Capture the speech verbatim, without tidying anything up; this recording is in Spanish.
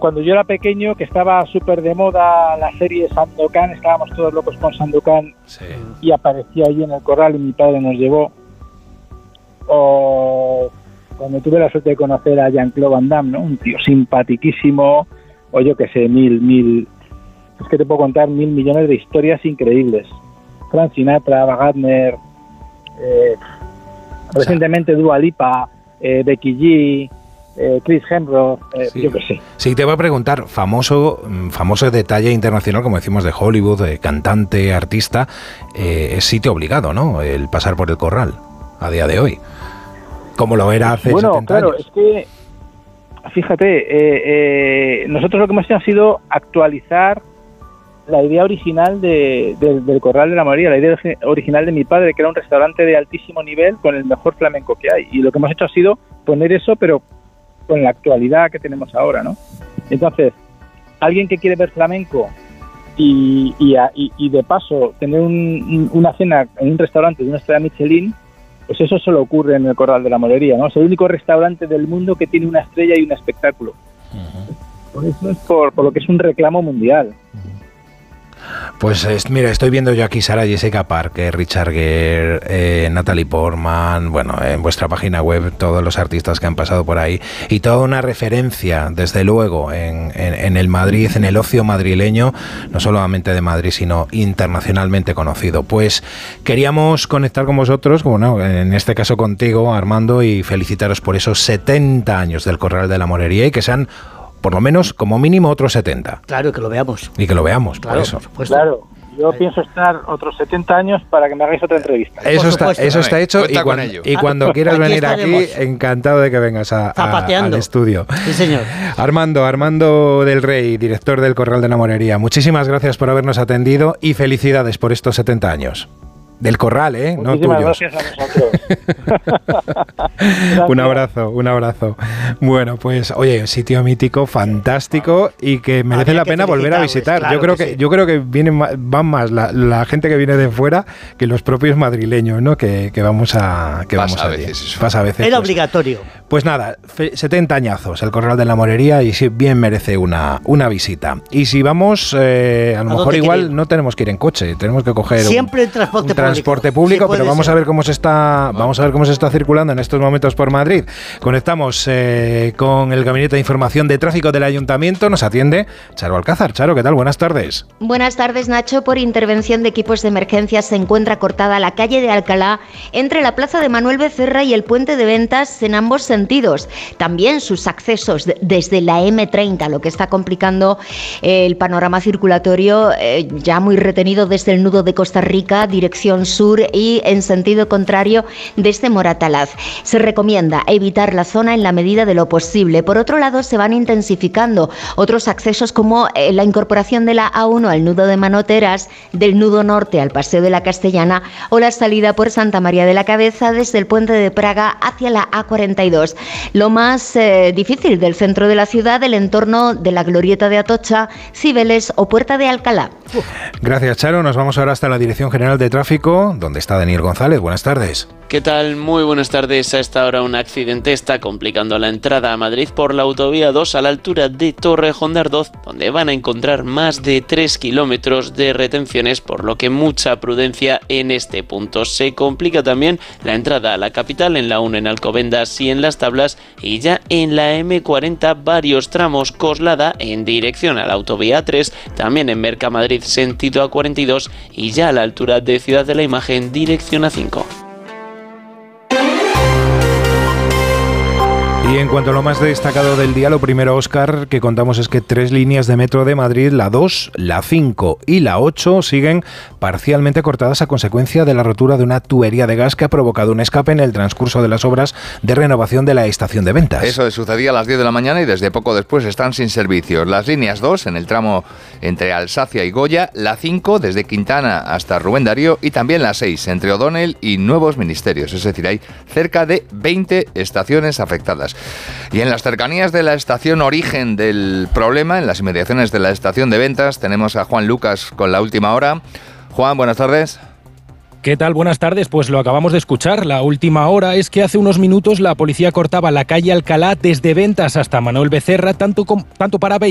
cuando yo era pequeño, que estaba súper de moda la serie Sandokan, estábamos todos locos con Sandokan, sí. Y aparecía ahí en el corral y mi padre nos llevó. O cuando tuve la suerte de conocer a Jean-Claude Van Damme, ¿no? Un tío simpaticísimo, o yo que sé, mil, mil, es que te puedo contar mil millones de historias increíbles. Frank Sinatra, Wagner, eh, recientemente Dua Lipa, eh, Becky G, eh, Chris Hemsworth, eh, sí. yo qué sé. Sí, te voy a preguntar, famoso famoso de talla internacional, como decimos, de Hollywood, de cantante, artista, eh, es sitio obligado, ¿no? El pasar por el corral a día de hoy, como lo era hace bueno, setenta claro, años. Es que, fíjate, eh, eh, nosotros lo que hemos hecho ha sido actualizar la idea original de, de, del Corral de la Morería, la idea original de mi padre, que era un restaurante de altísimo nivel con el mejor flamenco que hay. Y lo que hemos hecho ha sido poner eso, pero con la actualidad que tenemos ahora, ¿no? Entonces, alguien que quiere ver flamenco y, y, y, y de paso tener un, una cena en un restaurante de una estrella Michelin, pues eso solo ocurre en el Corral de la Morería, ¿no? Es el único restaurante del mundo que tiene una estrella y un espectáculo. Uh-huh. Por eso es por, por lo que es un reclamo mundial. Uh-huh. Pues es, mira, estoy viendo yo aquí Sarah Jessica Parker, Richard Gere, eh, Natalie Portman, bueno, en vuestra página web todos los artistas que han pasado por ahí y toda una referencia, desde luego, en, en, en el Madrid, en el ocio madrileño, no solamente de Madrid, sino internacionalmente conocido. Pues queríamos conectar con vosotros, bueno, en este caso contigo, Armando, y felicitaros por esos setenta años del Corral de la Morería y que sean por lo menos, como mínimo, otros setenta. Claro, que lo veamos. Y que lo veamos, claro, por eso. Por supuesto. Claro, yo Ahí. pienso estar otros setenta años para que me hagáis otra entrevista. Eso está, eso está hecho y, cuando, y cuando ah, quieras aquí venir estaremos. aquí, encantado de que vengas a, a, al estudio. Sí, señor. Armando, Armando del Rey, director del Corral de la Morería, muchísimas gracias por habernos atendido y felicidades por estos setenta años. Del Corral, ¿eh? No tuyos. Gracias a nosotros. Un abrazo, un abrazo. Bueno, pues, oye, sitio mítico, fantástico y que merece Había la pena volver a visitar. Claro yo creo que, que sí. yo creo que vienen van más la, la gente que viene de fuera que los propios madrileños, ¿no? Que, que vamos a que Pasa vamos a veces eso. Pasa a veces. Era pues, obligatorio. Pues nada, setenta añazos el Corral de la Morería y sí, bien merece una, una visita. Y si vamos, eh, a lo ¿A mejor igual queréis? No tenemos que ir en coche, tenemos que coger siempre un, el transporte un transporte público, sí, pero vamos ser. a ver cómo se está, vamos a ver cómo se está circulando en estos momentos por Madrid. Conectamos eh, con el Gabinete de Información de Tráfico del Ayuntamiento. Nos atiende Charo Alcázar. Charo, ¿qué tal? Buenas tardes. Buenas tardes, Nacho. Por intervención de equipos de emergencia se encuentra cortada la calle de Alcalá entre la plaza de Manuel Becerra y el puente de Ventas en ambos sentidos. También sus accesos de, desde la eme treinta, lo que está complicando eh, el panorama circulatorio, eh, ya muy retenido desde el nudo de Costa Rica, dirección sur, y en sentido contrario desde Moratalaz. Se recomienda evitar la zona en la medida de lo posible. Por otro lado, se van intensificando otros accesos como eh, la incorporación de la A uno al nudo de Manoteras, del nudo norte al Paseo de la Castellana o la salida por Santa María de la Cabeza desde el puente de Praga hacia la A cuarenta y dos. Lo más eh, difícil del centro de la ciudad, el entorno de la Glorieta de Atocha, Cibeles o Puerta de Alcalá. Uf. Gracias, Charo. Nos vamos ahora hasta la Dirección General de Tráfico, donde está Daniel González. Buenas tardes. ¿Qué tal? Muy buenas tardes. A esta hora un accidente está complicando la entrada a Madrid por la autovía dos a la altura de Torrejón de Ardoz, donde van a encontrar más de tres kilómetros de retenciones, por lo que mucha prudencia en este punto. Se complica también la entrada a la capital en la uno en Alcobendas y en Las Tablas, y ya en la eme cuarenta varios tramos Coslada en dirección a la autovía A tres, también en Mercamadrid sentido A cuarenta y dos y ya a la altura de Ciudad de la Imagen dirección A cinco. Y en cuanto a lo más destacado del día, lo primero, Óscar, que contamos es que tres líneas de metro de Madrid, la dos, la cinco y la ocho, siguen parcialmente cortadas a consecuencia de la rotura de una tubería de gas que ha provocado un escape en el transcurso de las obras de renovación de la estación de Ventas. Eso sucedía a las diez de la mañana y desde poco después están sin servicios. Las líneas dos en el tramo entre Alsacia y Goya, la cinco desde Quintana hasta Rubén Darío y también la seis entre O'Donnell y Nuevos Ministerios. Es decir, hay cerca de veinte estaciones afectadas. Y en las cercanías de la estación origen del problema, en las inmediaciones de la estación de Ventas, tenemos a Juan Lucas con la última hora. Juan, buenas tardes. ¿Qué tal? Buenas tardes. Pues lo acabamos de escuchar. La última hora es que hace unos minutos la policía cortaba la calle Alcalá desde Ventas hasta Manuel Becerra, tanto, com- tanto para